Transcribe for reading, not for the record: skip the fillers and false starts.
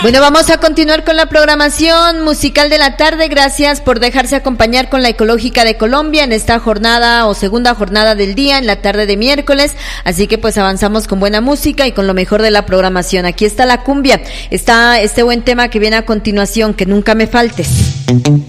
Bueno, vamos a continuar con la programación musical de la tarde. Gracias por dejarse acompañar con la Ecológica de Colombia en esta jornada o segunda jornada del día, en la tarde de miércoles. Así que pues avanzamos con buena música y con lo mejor de la programación. Aquí está la cumbia, está este buen tema que viene a continuación, Que Nunca Me Faltes.